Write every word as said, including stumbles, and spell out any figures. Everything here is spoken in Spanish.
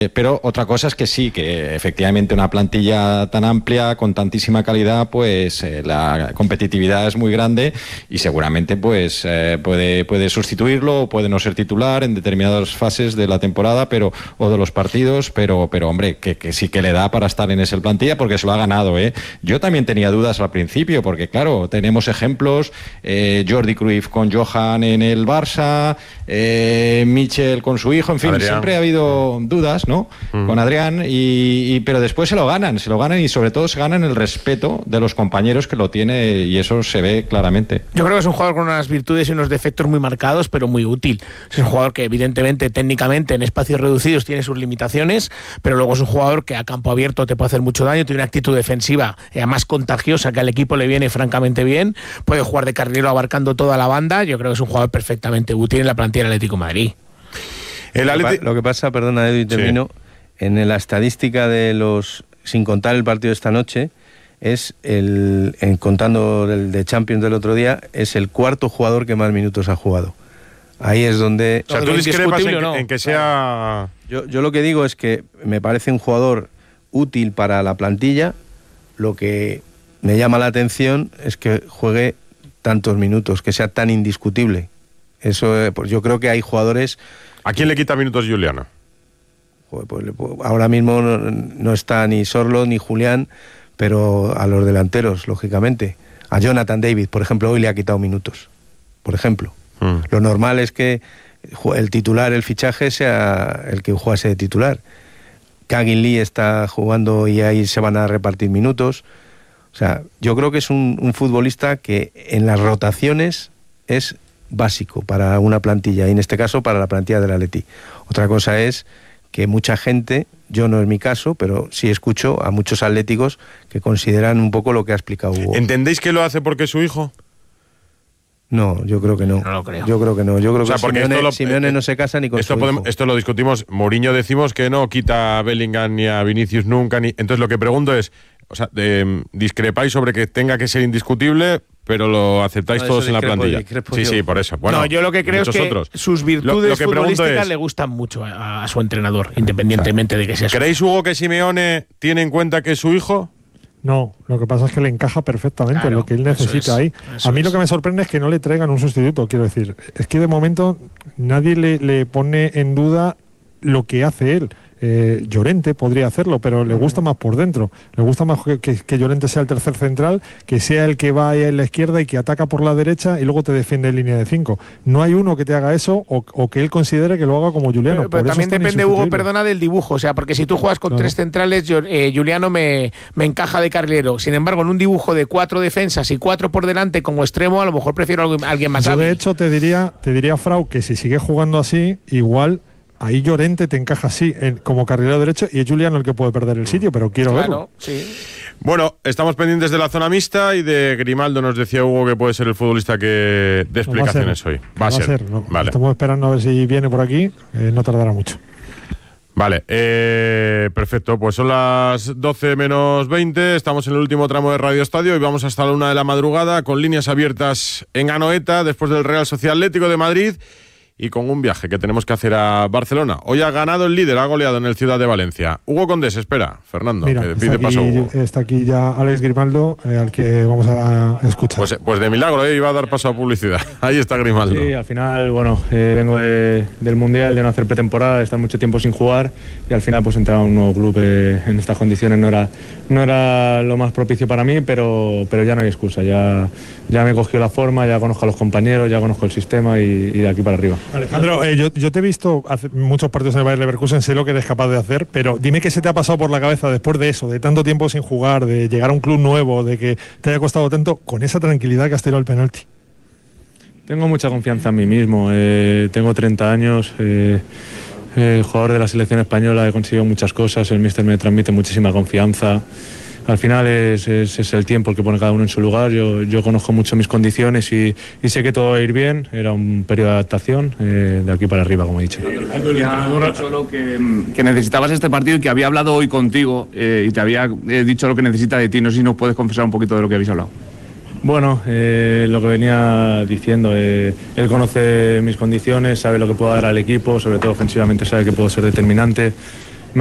Pero otra cosa es que sí, que efectivamente una plantilla tan amplia, con tantísima calidad, pues eh, la competitividad es muy grande y seguramente pues eh, puede, puede sustituirlo o puede no ser titular en determinadas fases de la temporada pero o de los partidos, pero, pero hombre, que, que sí que le da para estar en esa plantilla porque se lo ha ganado, ¿eh? Yo también tenía dudas al principio porque claro, tenemos ejemplos, eh, Jordi Cruyff con Johan en el Barça, eh, Michel con su hijo, en fin, Adrián. Siempre ha habido dudas, ¿no? Uh-huh. Con Adrián, y, y, pero después se lo ganan, se lo ganan y sobre todo se ganan el respeto de los compañeros que lo tiene y eso se ve claramente. Yo creo que es un jugador con unas virtudes y unos defectos muy marcados, pero muy útil. Es un jugador que evidentemente, técnicamente, en espacios reducidos tiene sus limitaciones, pero luego es un jugador que a campo abierto te puede hacer mucho daño, tiene una actitud defensiva además contagiosa que al equipo le viene francamente bien, puede jugar de carrilero abarcando toda la banda. Yo creo que es un jugador perfectamente útil en la plantilla del Atlético de Madrid. El Atleti... Lo que pasa, perdona Edu y termino, sí. En la estadística de los, sin contar el partido de esta noche, es el, en, contando el de Champions del otro día, es el cuarto jugador que más minutos ha jugado. Ahí es donde... O sea, tú discrepas en, no? en que sea... Yo, yo lo que digo es que me parece un jugador útil para la plantilla. Lo que me llama la atención es que juegue tantos minutos, que sea tan indiscutible. Eso, pues yo creo que hay jugadores... ¿A quién le quita minutos Juliano? Pues, pues, ahora mismo no, no está ni Sorlo ni Julián, pero a los delanteros, lógicamente. A Jonathan David, por ejemplo, hoy le ha quitado minutos, por ejemplo. Mm. Lo normal es que el titular, el fichaje, sea el que jugase de titular. Kagin Lee está jugando y ahí se van a repartir minutos. O sea, yo creo que es un, un futbolista que en las rotaciones es básico para una plantilla, y en este caso para la plantilla del Atleti. Otra cosa es que mucha gente, yo no es mi caso, pero sí escucho a muchos atléticos que consideran un poco lo que ha explicado Hugo. ¿Entendéis que lo hace porque es su hijo? No, yo creo que no. No lo creo. Yo creo que no. Yo creo o sea, que porque Simeone, esto lo, Simeone eh, no se casa ni con esto su podemos, hijo. Esto lo discutimos. Mourinho decimos que no quita a Bellingham ni a Vinicius nunca. Ni... Entonces lo que pregunto es, o sea, eh, discrepáis sobre que tenga que ser indiscutible, pero lo aceptáis no, todos en la plantilla. Discrepo sí, yo. sí, por eso. Bueno, no, yo lo que creo es que otros. sus virtudes lo, lo que futbolísticas es, le gustan mucho a, a su entrenador, independientemente o sea, de que sea. ¿Creéis, Hugo, que Simeone tiene en cuenta que es su hijo? No, lo que pasa es que le encaja perfectamente claro, lo que él necesita es, ahí. A mí es. Lo que me sorprende es que no le traigan un sustituto, quiero decir. Es que de momento nadie le, le pone en duda lo que hace él. Eh, Llorente podría hacerlo, pero le gusta más por dentro. Le gusta más que, que, que Llorente sea el tercer central, que sea el que va ahí en la izquierda y que ataca por la derecha y luego te defiende en línea de cinco. No hay uno que te haga eso o, o que él considere que lo haga como Juliano. Pero, pero también depende, Hugo, perdona, del dibujo. O sea, porque si tú juegas con claro. tres centrales, yo, eh, Juliano me, me encaja de carrilero. Sin embargo, en un dibujo de cuatro defensas y cuatro por delante como extremo, a lo mejor prefiero a alguien más yo hábil. De hecho, te diría, te diría, Frau, que si sigue jugando así, igual... Ahí Llorente te encaja así en, como carrilero derecho y es Juliano el que puede perder el sitio, pero quiero claro, verlo. Sí. Bueno, estamos pendientes de la zona mixta y de Grimaldo. Nos decía Hugo que puede ser el futbolista que dé explicaciones no hoy. Va a ser. Va a ser no. Vale. Estamos esperando a ver si viene por aquí, eh, no tardará mucho. Vale, eh, perfecto. Pues son las doce menos veinte, estamos en el último tramo de Radio Estadio y vamos hasta la una de la madrugada con líneas abiertas en Anoeta después del Real Sociedad Atlético de Madrid. Y con un viaje que tenemos que hacer a Barcelona. Hoy ha ganado el líder, ha goleado en el Ciudad de Valencia. Hugo Condés, espera, Fernando, Mira, que pide aquí, paso Hugo. Está aquí ya Alex Grimaldo, eh, al que vamos a escuchar. Pues, pues de milagro, eh, iba a dar paso a publicidad. Ahí está Grimaldo. Sí, al final, bueno, eh, vengo de, del Mundial, de no hacer pretemporada, de estar mucho tiempo sin jugar y al final pues entrar a un nuevo club eh, en estas condiciones no era, no era lo más propicio para mí, pero, pero ya no hay excusa. Ya, ya me cogió la forma, ya conozco a los compañeros, ya conozco el sistema y, y de aquí para arriba. Alejandro, eh, yo, yo te he visto hace muchos partidos en el Bayer Leverkusen, sé lo que eres capaz de hacer, pero dime qué se te ha pasado por la cabeza después de eso, de tanto tiempo sin jugar, de llegar a un club nuevo, de que te haya costado tanto, con esa tranquilidad que has tirado el penalti. Tengo mucha confianza en mí mismo, eh, tengo treinta años, eh, eh, jugador de la selección española, he conseguido muchas cosas, el míster me transmite muchísima confianza. Al final es, es, es el tiempo el que pone cada uno en su lugar. Yo, yo conozco mucho mis condiciones y, y sé que todo va a ir bien. Era un periodo de adaptación eh, de aquí para arriba, como he dicho. Solo que, que necesitabas este partido y que había hablado hoy contigo eh, y te había eh, dicho lo que necesita de ti. No sé si nos puedes confesar un poquito de lo que habéis hablado. Bueno, eh, lo que venía diciendo, eh, él conoce mis condiciones, sabe lo que puedo dar al equipo, sobre todo ofensivamente sabe que puedo ser determinante.